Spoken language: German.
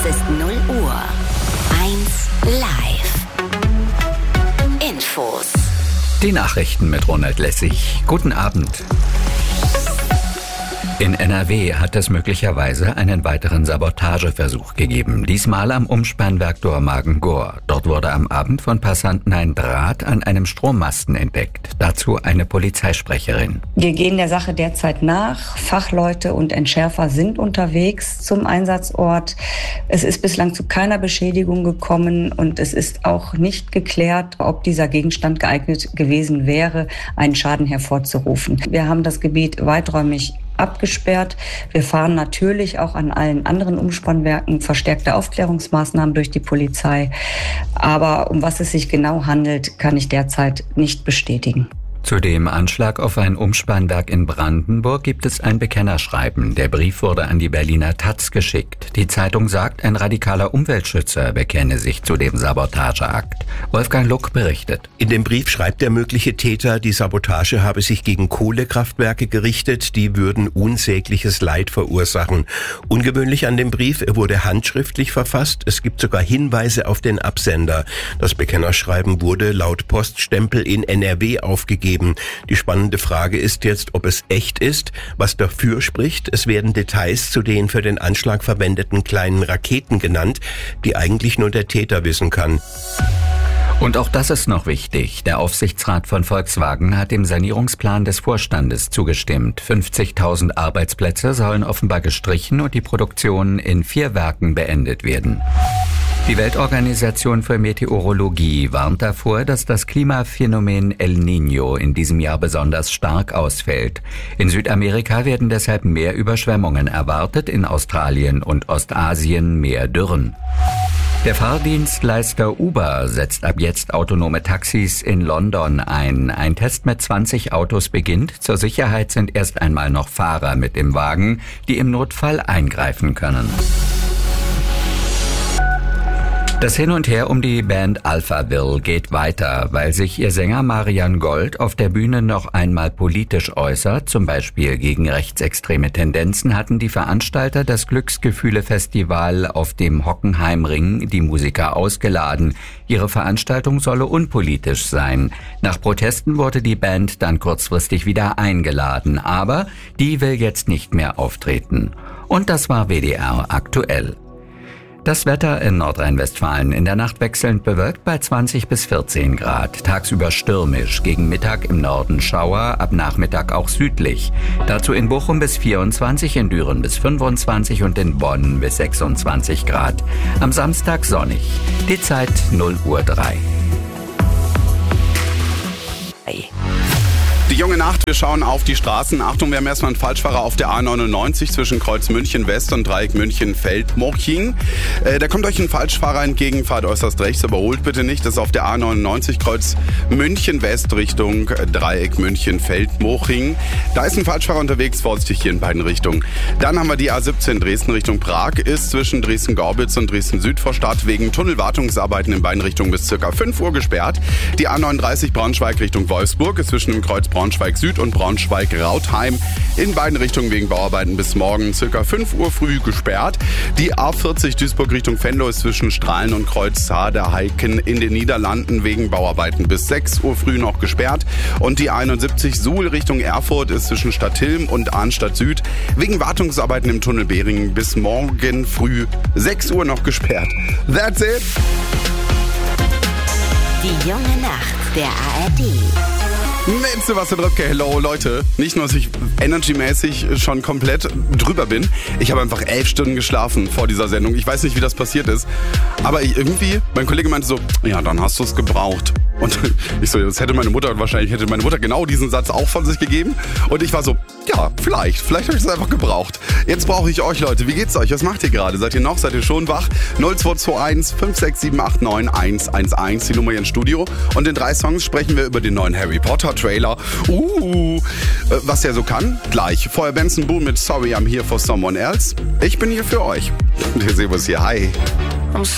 Es ist 0 Uhr. 1 live. Infos. Die Nachrichten mit Ronald Lessig. Guten Abend. In NRW hat es möglicherweise einen weiteren Sabotageversuch gegeben. Diesmal am Umspannwerk Dormagen-Gohr. Dort wurde am Abend von Passanten ein Draht an einem Strommasten entdeckt. Dazu eine Polizeisprecherin. Wir gehen der Sache derzeit nach. Fachleute und Entschärfer sind unterwegs zum Einsatzort. Es ist bislang zu keiner Beschädigung gekommen und es ist auch nicht geklärt, ob dieser Gegenstand geeignet gewesen wäre, einen Schaden hervorzurufen. Wir haben das Gebiet weiträumig abgesperrt. Wir fahren natürlich auch an allen anderen Umspannwerken verstärkte Aufklärungsmaßnahmen durch die Polizei. Aber um was es sich genau handelt, kann ich derzeit nicht bestätigen. Zu dem Anschlag auf ein Umspannwerk in Brandenburg gibt es ein Bekennerschreiben. Der Brief wurde an die Berliner Taz geschickt. Die Zeitung sagt, ein radikaler Umweltschützer bekenne sich zu dem Sabotageakt. Wolfgang Luck berichtet. In dem Brief schreibt der mögliche Täter, die Sabotage habe sich gegen Kohlekraftwerke gerichtet, die würden unsägliches Leid verursachen. Ungewöhnlich an dem Brief, er wurde handschriftlich verfasst. Es gibt sogar Hinweise auf den Absender. Das Bekennerschreiben wurde laut Poststempel in NRW aufgegeben. Die spannende Frage ist jetzt, ob es echt ist. Was dafür spricht, es werden Details zu den für den Anschlag verwendeten kleinen Raketen genannt, die eigentlich nur der Täter wissen kann. Und auch das ist noch wichtig. Der Aufsichtsrat von Volkswagen hat dem Sanierungsplan des Vorstandes zugestimmt. 50.000 Arbeitsplätze sollen offenbar gestrichen und die Produktion in 4 Werken beendet werden. Die Weltorganisation für Meteorologie warnt davor, dass das Klimaphänomen El Niño in diesem Jahr besonders stark ausfällt. In Südamerika werden deshalb mehr Überschwemmungen erwartet, in Australien und Ostasien mehr Dürren. Der Fahrdienstleister Uber setzt ab jetzt autonome Taxis in London ein. Ein Test mit 20 Autos beginnt. Zur Sicherheit sind erst einmal noch Fahrer mit im Wagen, die im Notfall eingreifen können. Das Hin und Her um die Band Alphaville geht weiter, weil sich ihr Sänger Marian Gold auf der Bühne noch einmal politisch äußert, zum Beispiel gegen rechtsextreme Tendenzen, hatten die Veranstalter das Glücksgefühle-Festival auf dem Hockenheimring die Musiker ausgeladen. Ihre Veranstaltung solle unpolitisch sein. Nach Protesten wurde die Band dann kurzfristig wieder eingeladen, aber die will jetzt nicht mehr auftreten. Und das war WDR aktuell. Das Wetter in Nordrhein-Westfalen in der Nacht wechselnd bewölkt bei 20 bis 14 Grad. Tagsüber stürmisch, gegen Mittag im Norden Schauer, ab Nachmittag auch südlich. Dazu in Bochum bis 24, in Düren bis 25 und in Bonn bis 26 Grad. Am Samstag sonnig. Die Zeit 0 Uhr 3. Die junge Nacht, wir schauen auf die Straßen. Achtung, wir haben erstmal einen Falschfahrer auf der A99 zwischen Kreuz München West und Dreieck München Feldmoching. Da kommt euch ein Falschfahrer entgegen, fahrt äußerst rechts, überholt bitte nicht. Das ist auf der A99 Kreuz München West Richtung Dreieck München Feldmoching. Da ist ein Falschfahrer unterwegs, vorsichtig hier in beiden Richtungen. Dann haben wir die A17 Dresden Richtung Prag, ist zwischen Dresden-Gorbitz und Dresden-Südvorstadt wegen Tunnelwartungsarbeiten in beiden Richtungen bis ca. 5 Uhr gesperrt. Die A39 Braunschweig Richtung Wolfsburg ist zwischen dem Kreuz Braunschweig Süd und Braunschweig-Rautheim in beiden Richtungen wegen Bauarbeiten bis morgen ca. 5 Uhr früh gesperrt. Die A40 Duisburg Richtung Venlo ist zwischen Strahlen und Kreuz Haderheiken in den Niederlanden wegen Bauarbeiten bis 6 Uhr früh noch gesperrt. Und die 71 Suhl Richtung Erfurt ist zwischen Stadthilm und Arnstadt Süd wegen Wartungsarbeiten im Tunnel Behringen bis morgen früh 6 Uhr noch gesperrt. That's it! Die junge Nacht der ARD. Mit Sebastian Röpke, hello Leute. Nicht nur, dass ich energymäßig schon komplett drüber bin. Ich habe einfach 11 Stunden geschlafen vor dieser Sendung. Ich weiß nicht, wie das passiert ist. Aber irgendwie, mein Kollege meinte so, ja, dann hast du es gebraucht. Und ich so, das hätte meine Mutter genau diesen Satz auch von sich gegeben. Und ich war so, ja, vielleicht habe ich es einfach gebraucht. Jetzt brauche ich euch, Leute. Wie geht's euch? Was macht ihr gerade? Seid ihr noch? Seid ihr schon wach? 0221 56789 111, die Nummer hier im Studio. Und in 3 Songs sprechen wir über den neuen Harry Potter Trailer. Was der so kann? Gleich. Vorher Benson Boone mit Sorry, I'm Here for Someone Else. Ich bin hier für euch. Wir sehen uns hier. Hi.